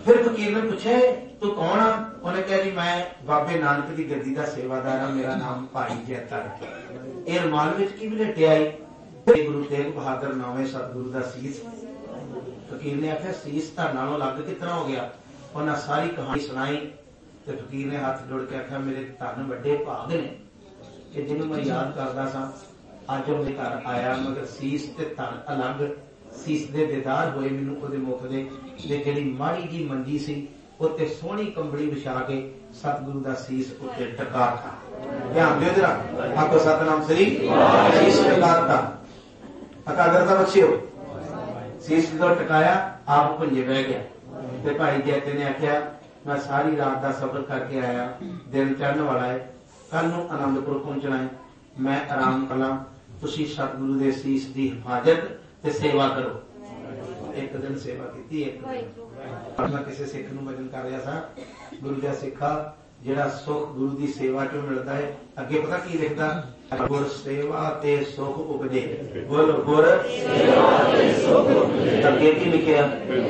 फिर फकीर ने पूछे तू कौन आ? उन्हें कहा जी मैं बाबे नानक की गद्दी का सेवादार हाँ, मेरा नाम भाई जैता है। ये रुमाल विच की वलेटिया आई? गुरु तेग बहादुर नौवें सतगुरु का सीस। फकीर ने आख्या सीस तां नालों अलग कितना हो गया? उन्हें सारी कहानी सुनाई। तो फकीर ने हाथ जोड़ के आख्या मेरे धन वड्डे भाग ने कि जिन्हों मैं याद करता सा अज मेरे घर आया, मगर सीस ते धन अलग। सीस दे दीदार होए मैनूं ओहदे मुख दे जिहड़ी माड़ी जी मंजी सी उत्ते सोहनी कंबली विछा के सतगुरु का सीस उत्ते टकाता। ध्यान दिओ जरा, आखो सतनाम श्री सीस टकाता। अकादरता बख्शिओ। सीस जो टकाया आप भुंजे बह गया। ते भाई जैते ने आख्या मैं सारी रात का सफर करके आया, दिन चढ़ने वाला है, कल नूं आनंदपुर पहुंचना है, मैं आराम करा, तुसीं सतगुरु के सीस की हिफाजत ते सेवा करो। एक दिन सेवा की। मैं किसी सिख नूं वचन कर रहा था, गुरु का सिखा जिहड़ा सुख गुरु की सेवा चों मिलता है, अगे पता की लिखदा? गुर सेवा ते सुख उपजे। बोलो गुर सेवा ते सुख उपजे। अगे की लिखिया?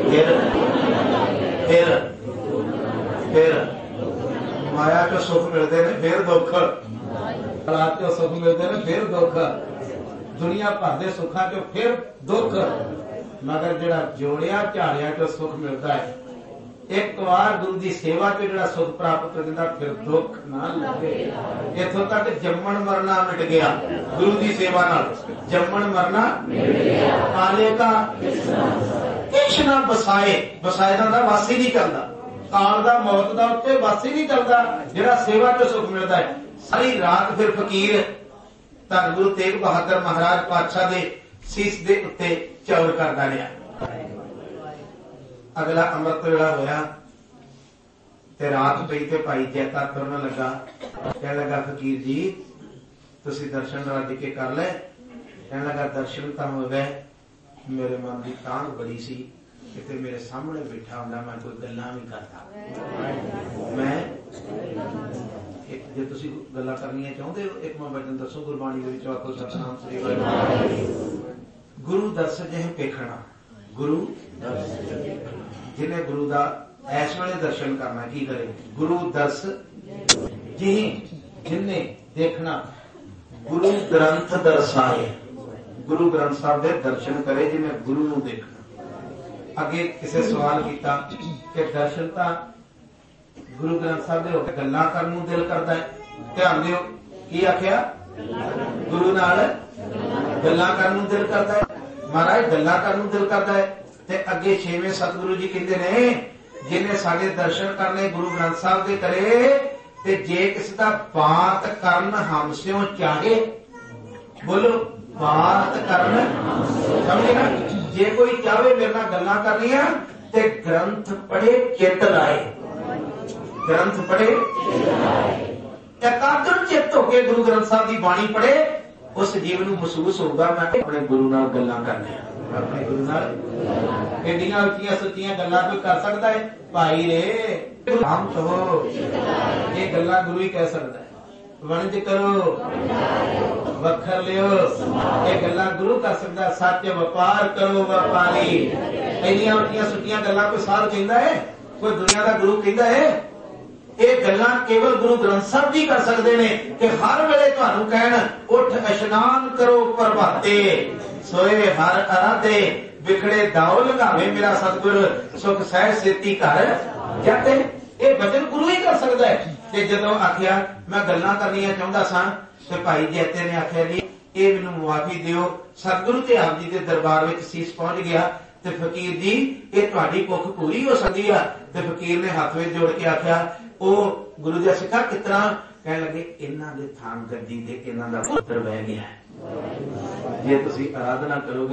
फिर माया चो सुख मिलते हैं, फिर दुख। औलाद चो सुख मिलते हैं, फिर दुख। दुनिया भर के सुखा चो फिर दुख। मगर जिहड़ा जोड़िया झाड़िया चो सुख मिलता है, एक बार गुरु की सेवा चो जिहड़ा सुख प्राप्त कर दिंदा, फिर दुख ना लगे। इथों तक जम्मण मरना मिट गया गुरु की सेवा नाल। जम्मण मरना काले का किश ना बसाए। बसाए का वासी नहीं करता, काल का मौत का उत्ते वासी नहीं करता, जिहड़ा सेवा चो सुख मिलता है। सारी रात फिर फकीर धन गुरु तेग बहादुर महाराज पातशाह दे सीस दे उत्ते चौर करदा रहा। अगला अमृत वेला होया ते रात पई ते भाई जैता तुरन लगा। कहने लगा फकीर जी तुसीं दर्शन रज के कर ले। कहने लगा दर्शन तां हो गए, मेरे मन की तांग बड़ी सी किते मेरे सामने बैठा हुंदा मैं कोई गल्लां नहीं करता। मैं जे तुसीं गल्लां करनियां चाहुंदे हो, एक मैं वचन दसो गुरबाणी दे विच आखो सतनाम श्री वाहिगुरू। गुरु दर्श जिह पेखना। गुरु जिन्हें गुरु का इस वेले दर्शन करना की करे? गुरु दर्श जिह जिन्हें देखना। गुरु ग्रंथ दर्शाए। गुरु ग्रंथ साहब के दर्शन करे जिन्हें गुरु नूं देखना। अगे किसी सवाल किया कि दर्शन तो गुरु ग्रंथ साहब के होकर गल्लां करन नूं दिल करता है। ध्यान दिओ की आख्या? गुरु नाल गल्लां करन नूं दिल करता है। महाराज गल्लां करन नूं दिल करता है ते अगे छेवें सतगुरु जी कहंदे ने जिन्हें साडे दर्शन करने गुरु ग्रंथ साहब के करे ते जे किसी का बात करन हमस्यों चाहे। बोलो बात करन समझे ना? जे कोई चाहे मेरे नाल गल्लां करनियां ते ग्रंथ पढ़े चित लाए। ग्रंथ पढ़े एकाग्र चित्त होके गुरु ग्रंथ साहब की बाणी पढ़े, उस जीव नूं महसूस होगा मैं अपने गुरु नाल गल्लां करनियां। अपने गुरु नाल एडियां उच्चियां सुच्चियां गल्लां कोई कर सकता है? भाई रे नाम कहो, ये गल्लां गुरु ही कह सकता है। वणज करो वखर लियो, ये गल्लां गुरु कर सकता। सच व्यापार करो व्यापारी। एडियां उच्चियां सुच्चियां गल्लां कोई साध कहंदा है? कोई दुनिया का गुरु कहंदा है? ये गल्लां केवल गुरु ग्रंथ साहब जी कर सकते हैं कि हर वेले तुहानूं कहण उठ इशनान करो प्रभाते, सोए हर आराधे, बिखड़े दाओ लगावे मेरा सतगुर, सुख सहज सेती घर जाते। ये वचन गुरु ही कर सकता है। ते जदों आखिया मैं गल्लां करनियां चाहुंदा सां ते भाई जैते ने आखिया जी ये मैनूं मुआफी दिओ। सतगुरु ते आप जी के दरबार विच सीस पहुंच गया ते फकीर जी ये तुहाडी भुख पूरी हो सकदी है। ते फकीर ने हाथ विच जोड़ के आखिया ओ गुरु जी सिखा कितना? कहने लगे इन्हां दे थान गद्दी ते इन्हां दा पुत्र बह गया। जे तुसीं आराधना करोगे